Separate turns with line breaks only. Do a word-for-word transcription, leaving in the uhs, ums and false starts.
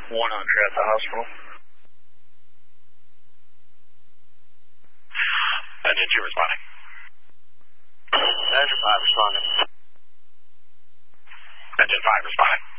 one hundred at the hospital.
Engine two responding.
Engine five responding.
Engine five responding.